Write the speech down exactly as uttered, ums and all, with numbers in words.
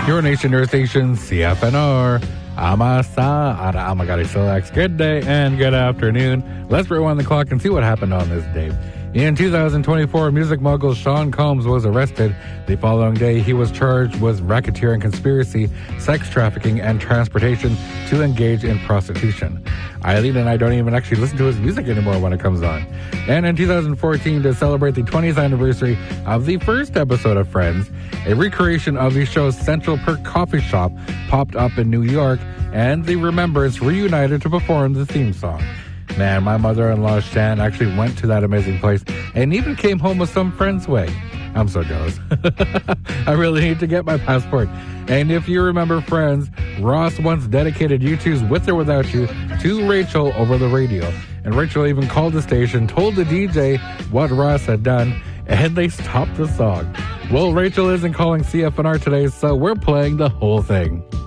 Your nation, your station, C F N R. Amasa, Ara Amagari Silax. Good day and good afternoon. Let's rewind the clock and see what happened on this day. In two thousand twenty-four, music mogul Sean Combs was arrested. The following day, he was charged with racketeering, conspiracy, sex trafficking, and transportation to engage in prostitution. Eileen and I don't even actually listen to his music anymore when it comes on. And in two thousand fourteen, to celebrate the twentieth anniversary of the first episode of Friends, a recreation of the show's Central Perk coffee shop popped up in New York, and the Remembrance reunited to perform the theme song. Man, my mother-in-law, Shan, actually went to that amazing place and even came home with some friend's way. I'm so jealous. I really need to get my passport. And if you remember Friends, Ross once dedicated U two's With or Without You to Rachel over the radio. And Rachel even called the station, told the D J what Ross had done, and they stopped the song. Well, Rachel isn't calling C F N R today, so we're playing the whole thing.